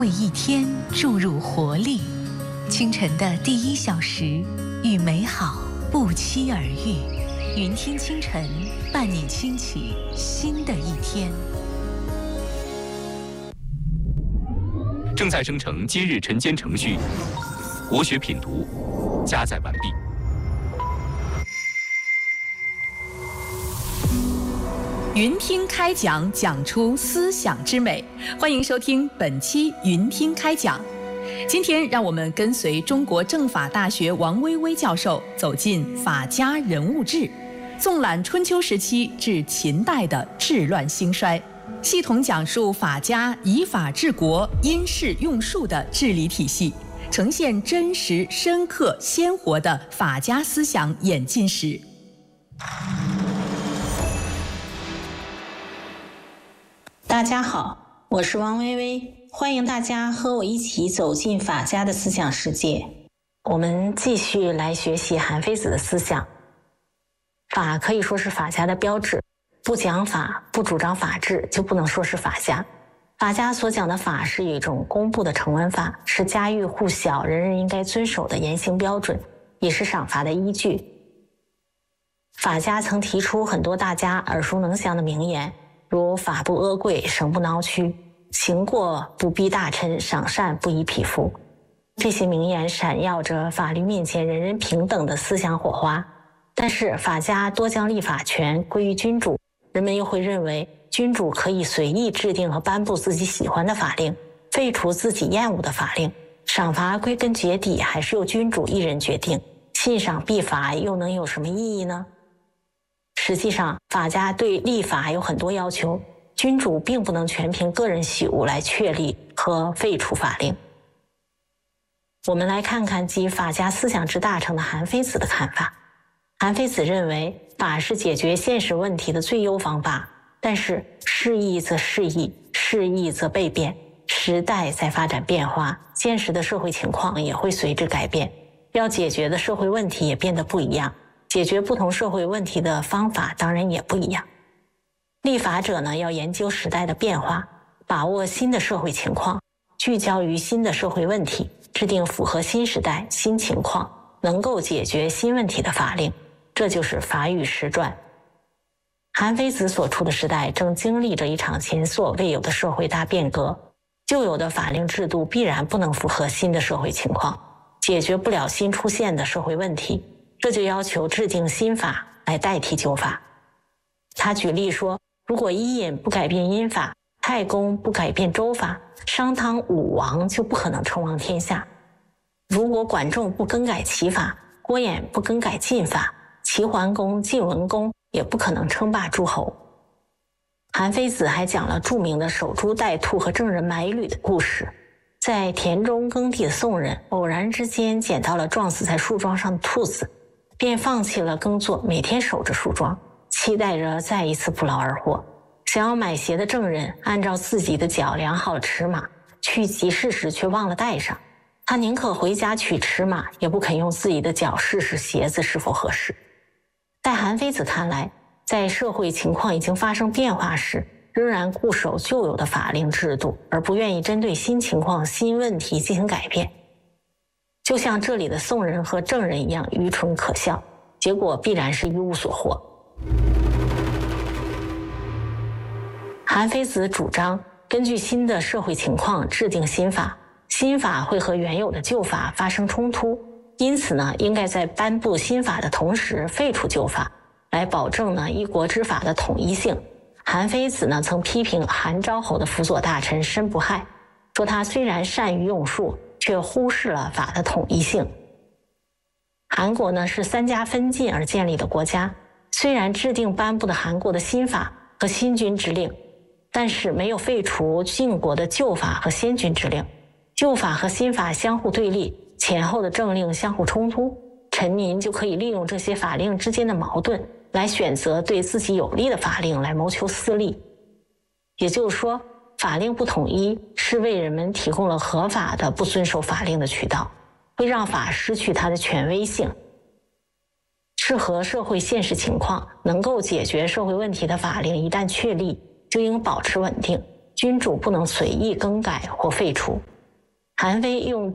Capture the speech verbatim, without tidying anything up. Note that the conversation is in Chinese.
为一天注入活力。清晨的第一小时，与美好不期而遇。云听清晨，伴你轻启新的一天。 正在生成今日晨间程序，国学品读加载完毕。 云听开讲，讲出思想之美。欢迎收听本期云听开讲。今天让我们跟随中国政法大学王薇薇教授走进法家人物志，纵览春秋时期至秦代的治乱兴衰，系统讲述法家以法治国、因势用术的治理体系，呈现真实、深刻、鲜活的法家思想演进史。 大家好，我是王薇薇，欢迎大家和我一起走进法家的思想世界。我们继续来学习韩非子的思想。法可以说是法家的标志，不讲法、不主张法治，就不能说是法家。法家所讲的法是一种公布的成文法，是家喻户晓、人人应该遵守的言行标准，也是赏罚的依据。法家曾提出很多大家耳熟能详的名言，如法不阿贵，绳不挠屈，行过不逼大臣，赏善不以匹夫。这些名言闪耀着法律面前人人平等的思想火花。但是法家多将立法权归于君主，人们又会认为君主可以随意制定和颁布自己喜欢的法令，废除自己厌恶的法令。赏罚归根结底还是由君主一人决定，信赏必罚又能有什么意义呢？实际上，法家对立法有很多要求，君主并不能全凭个人喜恶来确立和废除法令。我们来看看集法家思想之大成的韩非子的看法。韩非子认为，法是解决现实问题的最优方法，但是事易则事易，事易则倍变，时代在发展变化，现实的社会情况也会随之改变，要解决的社会问题也变得不一样，解决不同社会问题的方法当然也不一样。立法者呢，要研究时代的变化，把握新的社会情况，聚焦于新的社会问题，制定符合新时代新情况能够解决新问题的法令，这就是法与时转。韩非子所处的时代正经历着一场前所未有的社会大变革，旧有的法令制度必然不能符合新的社会情况，解决不了新出现的社会问题，这就要求制定新法来代替旧法。他举例说，如果伊尹不改变殷法，太公不改变周法，商汤武王就不可能称王天下。如果管仲不更改齐法，郭衍不更改晋法，齐桓公、晋文公也不可能称霸诸侯。韩非子还讲了著名的守株待兔和郑人买履的故事。在田中耕地的宋人偶然之间捡到了撞死在树桩上的兔子，便放弃了耕作，每天守着树桩，期待着再一次不劳而获。想要买鞋的郑人按照自己的脚量好了尺码，去集市时却忘了带上，他宁可回家取尺码，也不肯用自己的脚试试鞋子是否合适。在韩非子看来，在社会情况已经发生变化时，仍然固守旧有的法令制度，而不愿意针对新情况新问题进行改变，就像这里的宋人和郑人一样愚蠢可笑，结果必然是一无所获。韩非子主张根据新的社会情况制定新法，新法会和原有的旧法发生冲突，因此呢，应该在颁布新法的同时废除旧法，来保证呢一国之法的统一性。韩非子呢曾批评韩昭侯的辅佐大臣申不害，说他虽然善于用术，却忽视了法的统一性。韩国呢是三家分晋而建立的国家，虽然制定颁布的韩国的新法和新君之令，但是没有废除晋国的旧法和先君之令，旧法和新法相互对立，前后的政令相互冲突，臣民就可以利用这些法令之间的矛盾来选择对自己有利的法令来谋求私利。也就是说，法令不统一是为人们提供了合法的不遵守法令的渠道，会让法失去它的权威性。适合社会现实情况，能够解决社会问题的法令一旦确立，就应保持稳定，君主不能随意更改或废除。 韩非用